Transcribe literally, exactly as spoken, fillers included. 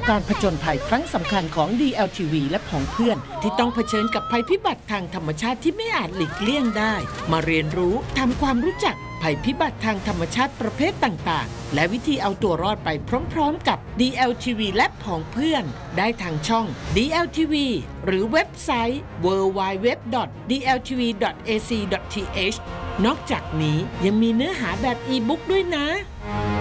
การผจญภัยครั้งสำคัญของ ดี แอล ที วี และผองเพื่อนที่ต้องเผชิญกับภัยพิบัติทางธรรมชาติที่ไม่อาจหลีกเลี่ยงได้มาเรียนรู้ทำความรู้จักภัยพิบัติทางธรรมชาติประเภทต่างๆและวิธีเอาตัวรอดไปพร้อมๆกับ ดี แอล ที วี และผองเพื่อนได้ทางช่อง ดี แอล ที วี หรือเว็บไซต์ ดับเบิลยู ดับเบิลยู ดับเบิลยู ดอท ดี แอล ที วี ดอท เอ ซี ดอท ที เอช นอกจากนี้ยังมีเนื้อหาแบบอีบุ๊กด้วยนะ